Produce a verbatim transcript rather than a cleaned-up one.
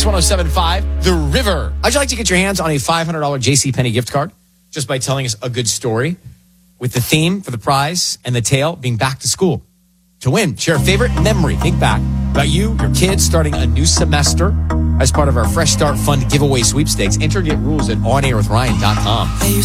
one oh seven point five, The River. How'd you like to get your hands on a five hundred dollars JCPenney gift card just by telling us a good story with the theme for the prize and the tale being back to school? To win, share a favorite memory. Think back about you, your kids starting a new semester as part of our Fresh Start Fund giveaway sweepstakes. Enter, get rules at on air with ryan dot com.